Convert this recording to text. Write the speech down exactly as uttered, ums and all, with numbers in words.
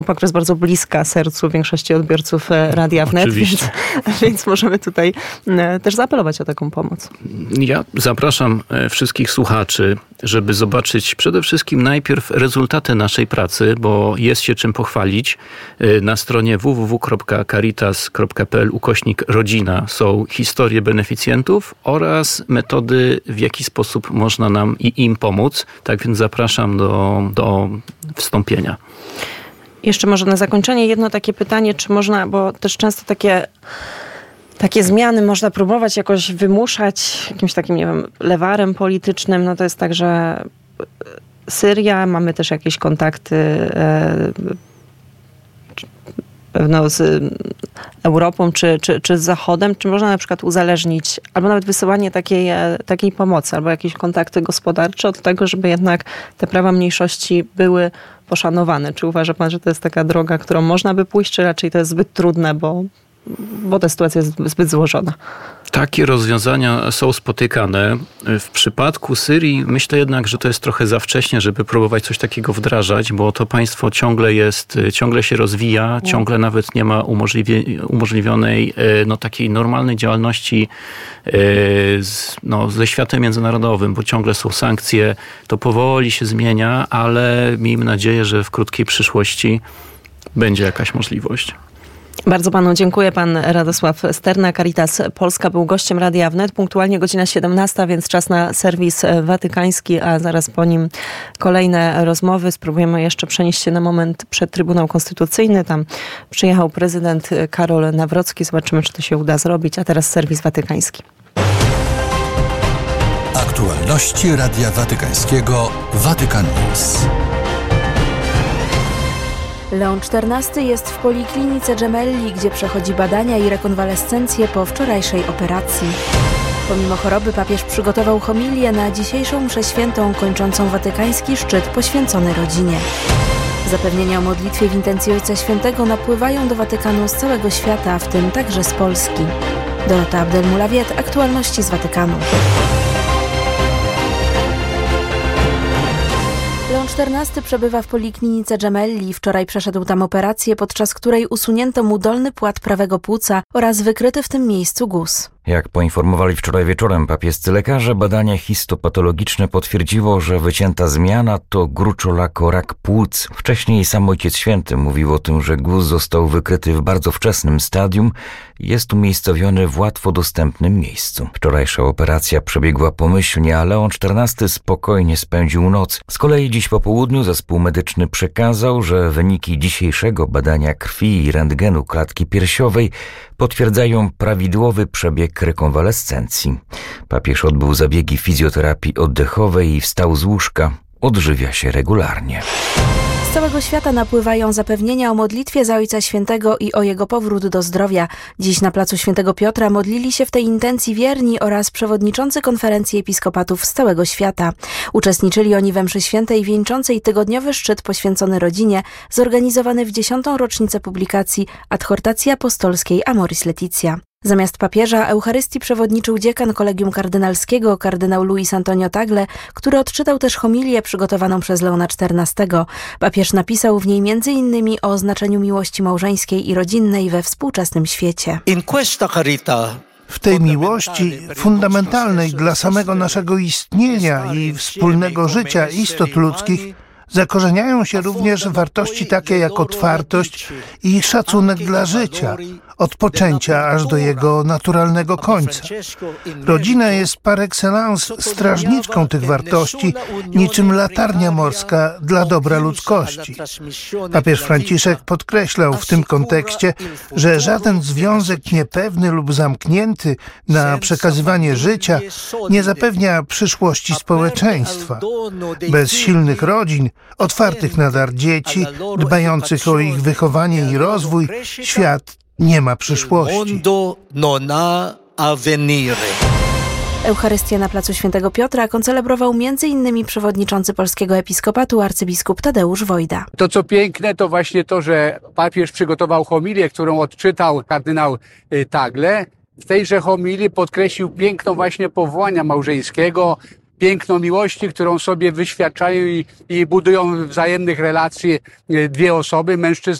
która jest bardzo bliska sercu większości odbiorców Radia Wnet, więc, więc możemy tutaj też zaapelować o taką pomoc. Ja zapraszam wszystkich słuchaczy, żeby zobaczyć przede wszystkim najpierw rezultaty naszej pracy, bo jest się czym pochwalić. Na stronie w w w kropka caritas kropka p l ukośnik rodzina są historie beneficjentów oraz metody, w jaki sposób można nam i im pomóc. Tak więc zapraszam do, do wstąpienia. Jeszcze może na zakończenie jedno takie pytanie, czy można, bo też często takie, takie zmiany można próbować jakoś wymuszać jakimś takim, nie wiem, lewarem politycznym. No to jest tak, że Syria, mamy też jakieś kontakty e, pewno z Europą czy, czy, czy z Zachodem, czy można na przykład uzależnić, albo nawet wysyłanie takiej, takiej pomocy, albo jakieś kontakty gospodarcze od tego, żeby jednak te prawa mniejszości były poszanowane. Czy uważa pan, że to jest taka droga, którą można by pójść, czy raczej to jest zbyt trudne, bo, bo ta sytuacja jest zbyt złożona? Takie rozwiązania są spotykane. W przypadku Syrii myślę jednak, że to jest trochę za wcześnie, żeby próbować coś takiego wdrażać, bo to państwo ciągle jest, ciągle się rozwija, no. ciągle nawet nie ma umożliwi- umożliwionej no, takiej normalnej działalności z, no, ze światem międzynarodowym, bo ciągle są sankcje. To powoli się zmienia, ale miejmy nadzieję, że w krótkiej przyszłości będzie jakaś możliwość. Bardzo panu dziękuję. Pan Radosław Sterna, Caritas Polska, był gościem Radia Wnet. Punktualnie godzina siedemnasta, więc czas na serwis watykański, a zaraz po nim kolejne rozmowy. Spróbujemy jeszcze przenieść się na moment przed Trybunał Konstytucyjny. Tam przyjechał prezydent Karol Nawrocki. Zobaczymy, czy to się uda zrobić. A teraz serwis watykański. Aktualności Radia Watykańskiego Vatican News. Leon czternasty jest w Poliklinice Gemelli, gdzie przechodzi badania i rekonwalescencję po wczorajszej operacji. Pomimo choroby papież przygotował homilię na dzisiejszą mszę świętą kończącą watykański szczyt poświęcony rodzinie. Zapewnienia o modlitwie w intencji Ojca Świętego napływają do Watykanu z całego świata, w tym także z Polski. Dorota Abdelmulawiet, aktualności z Watykanu. Leon czternasty przebywa w Poliklinice Gemelli. Wczoraj przeszedł tam operację, podczas której usunięto mu dolny płat prawego płuca oraz wykryty w tym miejscu guz. Jak poinformowali wczoraj wieczorem papiescy lekarze, badanie histopatologiczne potwierdziło, że wycięta zmiana to gruczołako-rak płuc. Wcześniej sam Ojciec Święty mówił o tym, że guz został wykryty w bardzo wczesnym stadium i jest umiejscowiony w łatwo dostępnym miejscu. Wczorajsza operacja przebiegła pomyślnie, a Leon czternasty spokojnie spędził noc. Z kolei dziś po południu zespół medyczny przekazał, że wyniki dzisiejszego badania krwi i rentgenu klatki piersiowej potwierdzają prawidłowy przebieg rekonwalescencji. Papież odbył zabiegi fizjoterapii oddechowej i wstał z łóżka. Odżywia się regularnie. Z całego świata napływają zapewnienia o modlitwie za Ojca Świętego i o jego powrót do zdrowia. Dziś na placu Świętego Piotra modlili się w tej intencji wierni oraz przewodniczący konferencji episkopatów z całego świata. Uczestniczyli oni we mszy świętej wieńczącej tygodniowy szczyt poświęcony rodzinie, zorganizowany w dziesiątą rocznicę publikacji Adhortacji Apostolskiej Amoris Laetitia. Zamiast papieża Eucharystii przewodniczył dziekan Kolegium Kardynalskiego, kardynał Luis Antonio Tagle, który odczytał też homilię przygotowaną przez Leona czternastego. Papież napisał w niej między innymi o znaczeniu miłości małżeńskiej i rodzinnej we współczesnym świecie. W tej miłości, fundamentalnej dla samego naszego istnienia i wspólnego życia istot ludzkich, zakorzeniają się również wartości takie jak otwartość i szacunek dla życia, od poczęcia aż do jego naturalnego końca. Rodzina jest par excellence strażniczką tych wartości, niczym latarnia morska dla dobra ludzkości. Papież Franciszek podkreślał w tym kontekście, że żaden związek niepewny lub zamknięty na przekazywanie życia nie zapewnia przyszłości społeczeństwa. Bez silnych rodzin, otwartych na dar dzieci, dbających o ich wychowanie i rozwój, świat nie ma przyszłości. Eucharystię na placu Świętego Piotra koncelebrował między innymi przewodniczący polskiego episkopatu arcybiskup Tadeusz Wojda. To co piękne to właśnie to, że papież przygotował homilię, którą odczytał kardynał Tagle. W tejże homilii podkreślił piękno właśnie powołania małżeńskiego, piękno miłości, którą sobie wyświadczają i, i budują wzajemnych relacji dwie osoby, mężczyzna